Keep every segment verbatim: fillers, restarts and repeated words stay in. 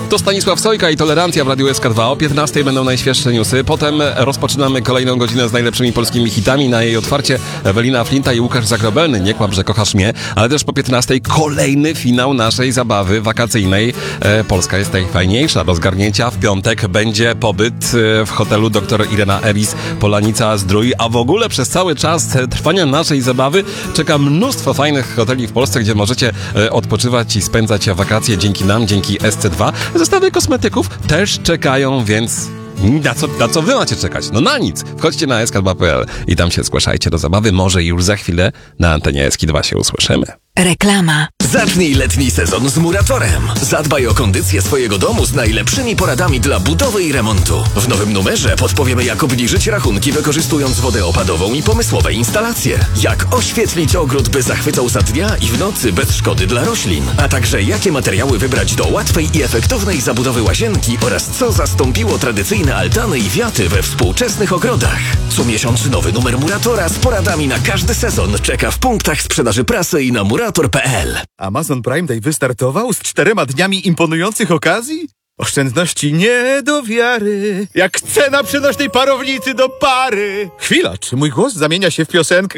To Stanisław Sojka i Tolerancja w Radiu S K dwa. O piętnastej będą najświeższe newsy. Potem rozpoczynamy kolejną godzinę z najlepszymi polskimi hitami. Na jej otwarcie Ewelina Flinta i Łukasz Zagrobelny. Nie kłam, że kochasz mnie. Ale też po piętnastej kolejny finał naszej zabawy wakacyjnej. E, Polska jest najfajniejsza. Do zgarnięcia w piątek będzie pobyt w hotelu dr Irena Elis Polanica Zdrój. A w ogóle przez cały czas trwania naszej zabawy czeka mnóstwo fajnych hoteli w Polsce, gdzie możecie e, odpoczywać i spędzać wakacje dzięki nam, dzięki S C dwa. Zestawy kosmetyków też czekają, więc na co, na co wy macie czekać? No na nic. Wchodźcie na S K dwa kropka P L i tam się zgłaszajcie do zabawy. Może już za chwilę na antenie S K dwa się usłyszymy. Reklama. Zacznij letni sezon z Muratorem. Zadbaj o kondycję swojego domu z najlepszymi poradami dla budowy i remontu. W nowym numerze podpowiemy, jak obniżyć rachunki, wykorzystując wodę opadową i pomysłowe instalacje. Jak oświetlić ogród, by zachwycał za dnia i w nocy bez szkody dla roślin. A także jakie materiały wybrać do łatwej i efektownej zabudowy łazienki oraz co zastąpiło tradycyjne altany i wiaty we współczesnych ogrodach. Co miesiąc nowy numer Muratora z poradami na każdy sezon czeka w punktach sprzedaży prasy i na murator kropka P L. Amazon Prime Day wystartował z czterema dniami imponujących okazji? Oszczędności nie do wiary, jak cena przenośnej parownicy do pary. Chwila, czy mój głos zamienia się w piosenkę?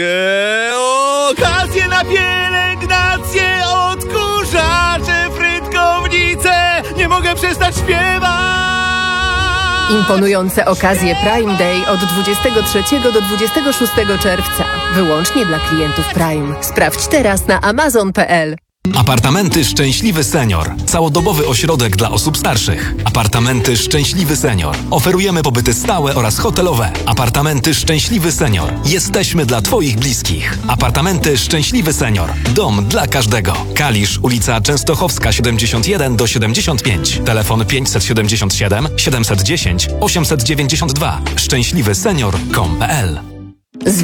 Okazje na pielęgnację, odkurzacze, frytkownice, nie mogę przestać śpiewać. Imponujące okazje Prime Day od dwudziestego trzeciego do dwudziestego szóstego czerwca. Wyłącznie dla klientów Prime. Sprawdź teraz na amazon kropka P L. Apartamenty Szczęśliwy Senior. Całodobowy ośrodek dla osób starszych. Apartamenty Szczęśliwy Senior. Oferujemy pobyty stałe oraz hotelowe. Apartamenty Szczęśliwy Senior. Jesteśmy dla Twoich bliskich. Apartamenty Szczęśliwy Senior. Dom dla każdego. Kalisz, ulica Częstochowska siedemdziesiąt jeden do siedemdziesiąt pięć. Telefon pięćset siedemdziesiąt siedem siedemset dziesięć osiemset dziewięćdziesiąt dwa. szczęśliwy senior kropka com kropka P L.